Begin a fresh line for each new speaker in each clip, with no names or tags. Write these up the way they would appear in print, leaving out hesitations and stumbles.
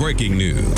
Breaking news.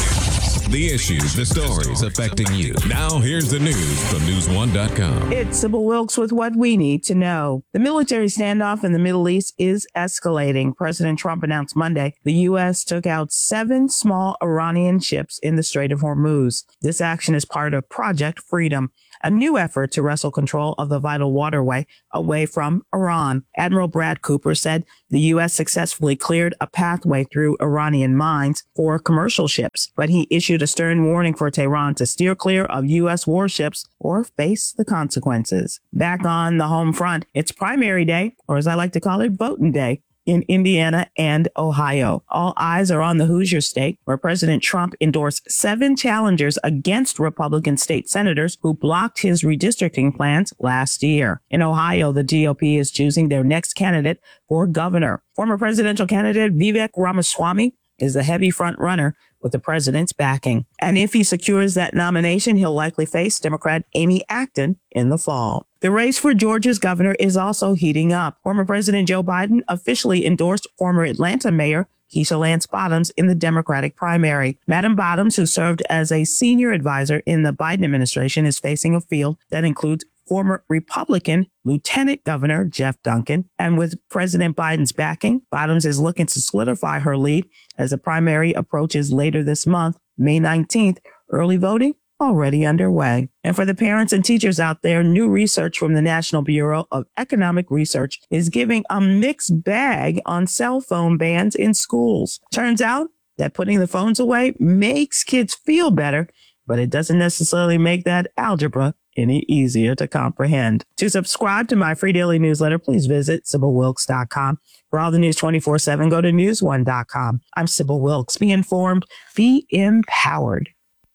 The issues, the stories affecting you. Now, here's the news from News1.com.
It's Sybil Wilkes with what we need to know. The military standoff in the Middle East is escalating. President Trump announced Monday the U.S. took out 7 small Iranian ships in the Strait of Hormuz. This action is part of Project Freedom, a new effort to wrestle control of the vital waterway away from Iran. Admiral Brad Cooper said the U.S. successfully cleared a pathway through Iranian mines for commercial ships, but he issued a stern warning for Tehran to steer clear of U.S. warships or face the consequences. Back on the home front, it's primary day, or as I like to call it, voting day, in Indiana and Ohio. All eyes are on the Hoosier state, where President Trump endorsed 7 challengers against Republican state senators who blocked his redistricting plans last year. In Ohio, the GOP is choosing their next candidate for governor. Former presidential candidate Vivek Ramaswamy is a heavy front runner with the president's backing. And if he secures that nomination, he'll likely face Democrat Amy Acton in the fall. The race for Georgia's governor is also heating up. Former President Joe Biden officially endorsed former Atlanta Mayor Keisha Lance Bottoms in the Democratic primary. Madam Bottoms, who served as a senior advisor in the Biden administration, is facing a field that includes former Republican Lieutenant Governor Jeff Duncan. And with President Biden's backing, Bottoms is looking to solidify her lead as the primary approaches later this month, May 19th. Early voting already underway. And for the parents and teachers out there, new research from the National Bureau of Economic Research is giving a mixed bag on cell phone bans in schools. Turns out that putting the phones away makes kids feel better, but it doesn't necessarily make that algebra any easier to comprehend. To subscribe to my free daily newsletter, please visit SybilWilkes.com. For all the news 24/7, go to News1.com. I'm Sybil Wilkes. Be informed, be empowered.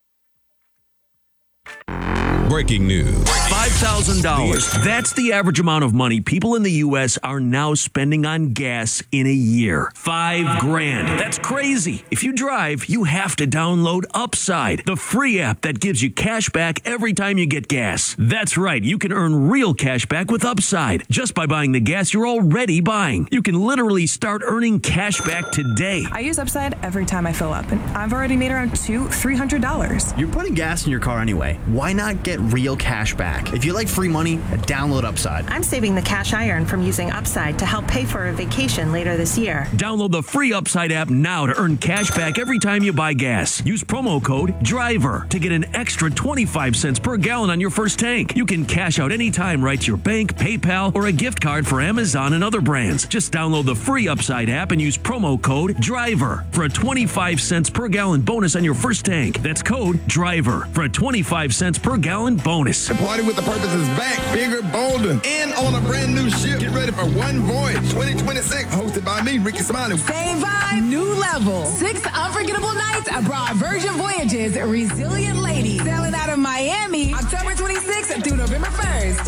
Breaking news.
$5,000. That's the average amount of money people in the U.S. are now spending on gas in a year. $5,000. That's crazy. If you drive, you have to download Upside, the free app that gives you cash back every time you get gas. That's right. You can earn real cash back with Upside just by buying the gas you're already buying. You can literally start earning cash back today.
I use Upside every time I fill up, and I've already made around $300.
You're putting gas in your car anyway. Why not get real cash back? If you like free money, download Upside.
I'm saving the cash I earn from using Upside to help pay for a vacation later this year.
Download the free Upside app now to earn cash back every time you buy gas. Use promo code DRIVER to get an extra 25 cents per gallon on your first tank. You can cash out anytime right to your bank, PayPal, or a gift card for Amazon and other brands. Just download the free Upside app and use promo code DRIVER for a 25 cents per gallon bonus on your first tank. That's code DRIVER for a 25 cents per gallon bonus.
The Party with the Purpose is back, bigger, bolder, and on a brand new ship. Get ready for One Voyage 2026, hosted by me, Ricky Smiley.
Same vibe, new level. 6 unforgettable nights abroad. Virgin Voyages, Resilient Lady. Sailing out of Miami, October 26th through November 1st.